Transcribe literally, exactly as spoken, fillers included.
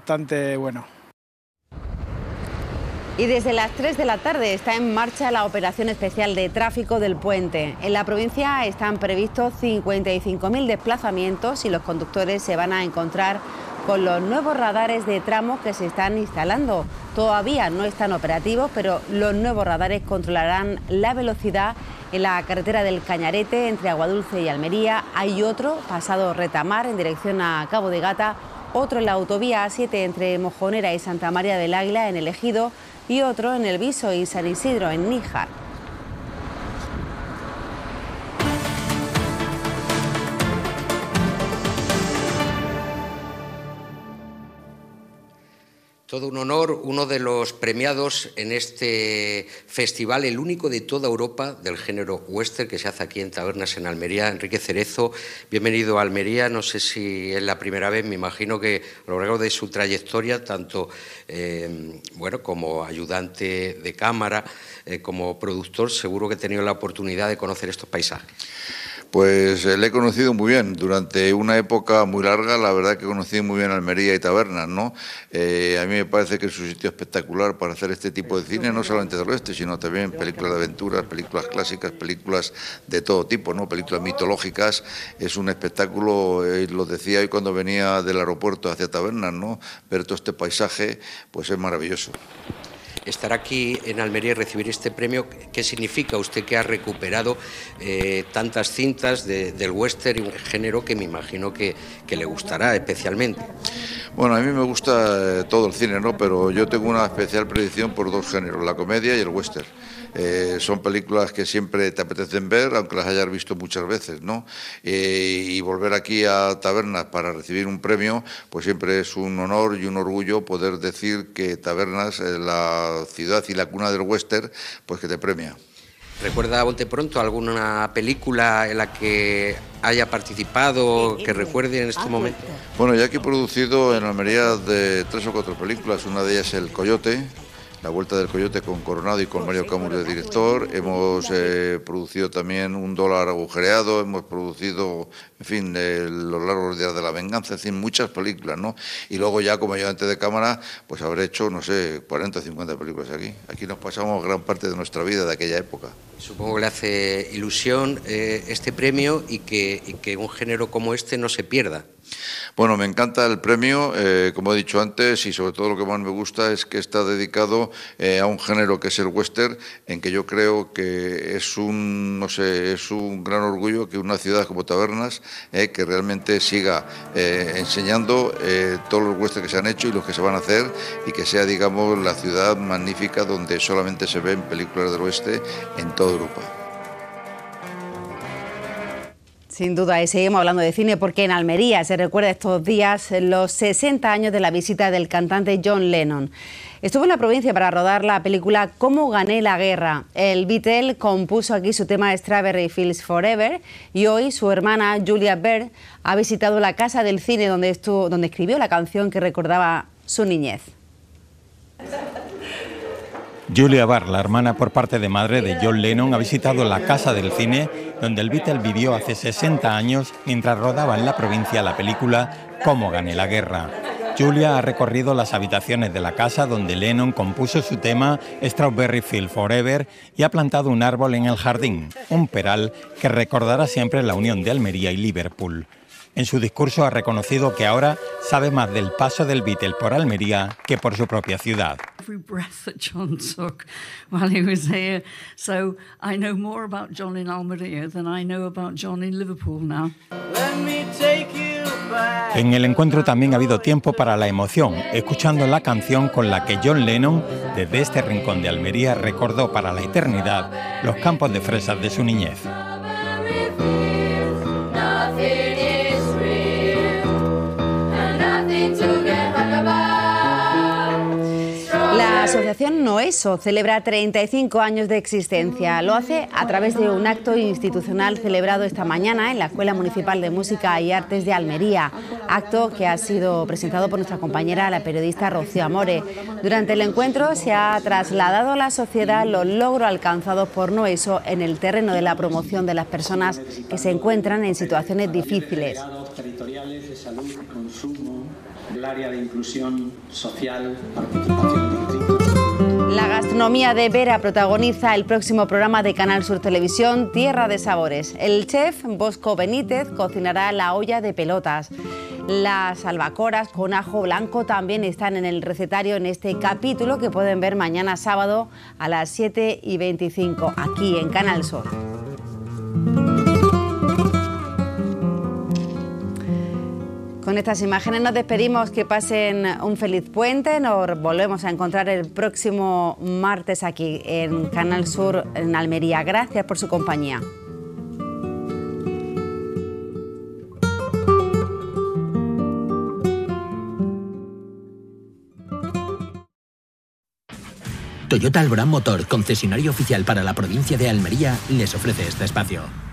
bastante bueno. Y desde las tres de la tarde está en marcha la operación especial de tráfico del puente. En la provincia están previstos cincuenta y cinco mil desplazamientos y los conductores se van a encontrar con los nuevos radares de tramos que se están instalando. Todavía no están operativos, pero los nuevos radares controlarán la velocidad en la carretera del Cañarete entre Aguadulce y Almería. Hay otro pasado Retamar en dirección a Cabo de Gata, otro en la autovía A siete entre Mojonera y Santa María del Águila en El Ejido y otro en El Viso y San Isidro en Níjar. Todo un honor, uno de los premiados en este festival, el único de toda Europa del género western que se hace aquí en Tabernas en Almería. Enrique Cerezo, bienvenido a Almería. No sé si es la primera vez, me imagino que a lo largo de su trayectoria, tanto eh, bueno, como ayudante de cámara, eh, como productor, seguro que he tenido la oportunidad de conocer estos paisajes. Pues eh, le he conocido muy bien, durante una época muy larga, la verdad que he conocido muy bien Almería y Tabernas, ¿no? Eh, a mí me parece que es un sitio espectacular para hacer este tipo de cine, no solamente del oeste, sino también películas de aventuras, películas clásicas, películas de todo tipo, ¿no? Películas mitológicas. Es un espectáculo, eh, lo decía hoy cuando venía del aeropuerto hacia Tabernas, ¿no? Ver todo este paisaje, pues es maravilloso. Estar aquí en Almería y recibir este premio, ¿qué significa? Usted que ha recuperado eh, tantas cintas de, del western, un género que me imagino que, que le gustará especialmente. Bueno, a mí me gusta eh, todo el cine, ¿no? Pero yo tengo una especial predicción por dos géneros, la comedia y el western. Eh, son películas que siempre te apetecen ver, aunque las hayas visto muchas veces, ¿no? Eh, y volver aquí a Tabernas para recibir un premio, pues siempre es un honor y un orgullo poder decir que Tabernas es la ciudad y la cuna del western, pues que te premia. ¿Recuerda bote pronto alguna película en la que haya participado, que recuerde en este momento? Bueno, ya que he producido en Almería de tres o cuatro películas, una de ellas El Coyote, La Vuelta del Coyote con Coronado y con Mario Camus de director. Hemos eh, producido también Un Dólar Agujereado, hemos producido, en fin, eh, Los Largos Días de la Venganza, en fin, muchas películas, ¿no? Y luego ya como ayudante de cámara, pues habré hecho, no sé, cuarenta o cincuenta películas aquí. Aquí nos pasamos gran parte de nuestra vida de aquella época. Supongo que le hace ilusión eh, este premio y que, y que un género como este no se pierda. Bueno, me encanta el premio, eh, como he dicho antes, y sobre todo lo que más me gusta es que está dedicado eh, a un género que es el western, en que yo creo que es un, no sé, es un gran orgullo que una ciudad como Tabernas, eh, que realmente siga eh, enseñando eh, todos los westerns que se han hecho y los que se van a hacer, y que sea, digamos, la ciudad magnífica donde solamente se ven películas del oeste en toda Europa. Sin duda, y seguimos hablando de cine porque en Almería se recuerda estos días los sesenta años de la visita del cantante John Lennon. Estuvo en la provincia para rodar la película Cómo gané la guerra. El Beatle compuso aquí su tema Strawberry Fields Forever y hoy su hermana Julia Baird ha visitado la Casa del Cine donde, estuvo, donde escribió la canción que recordaba su niñez. Julia Baird, la hermana por parte de madre de John Lennon, ha visitado la Casa del Cine, donde el Beatle vivió hace sesenta años mientras rodaba en la provincia la película Cómo gané la guerra. Julia ha recorrido las habitaciones de la casa donde Lennon compuso su tema Strawberry Fields Forever y ha plantado un árbol en el jardín, un peral que recordará siempre la unión de Almería y Liverpool. En su discurso ha reconocido que ahora sabe más del paso del Beatle por Almería que por su propia ciudad. Every breath that John took while he was here. So I know more about John in Almería than I know about John in Liverpool now. Let me take you back. En el encuentro también ha habido tiempo para la emoción, escuchando la canción con la que John Lennon, desde este rincón de Almería, recordó para la eternidad los campos de fresas de su niñez. La asociación Noeso celebra treinta y cinco años de existencia. Lo hace a través de un acto institucional celebrado esta mañana en la Escuela Municipal de Música y Artes de Almería. Acto que ha sido presentado por nuestra compañera, la periodista Rocío Amore. Durante el encuentro se ha trasladado a la sociedad los logros alcanzados por Noeso en el terreno de la promoción de las personas que se encuentran en situaciones difíciles. Territoriales de salud, consumo, El área de inclusión social, participación distrito. La gastronomía de Vera protagoniza el próximo programa de Canal Sur Televisión, Tierra de Sabores. El chef Bosco Benítez cocinará la olla de pelotas. Las albacoras con ajo blanco también están en el recetario en este capítulo que pueden ver mañana sábado a las siete y veinticinco aquí en Canal Sur. Con estas imágenes nos despedimos, que pasen un feliz puente, nos volvemos a encontrar el próximo martes aquí en Canal Sur en Almería. Gracias por su compañía. Toyota Alborán Motor, concesionario oficial para la provincia de Almería, les ofrece este espacio.